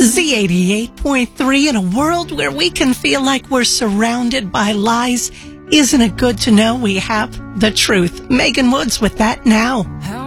Z88.3, in a world where we can feel like we're surrounded by lies, isn't it good to know we have the truth? Megan Woods with that now.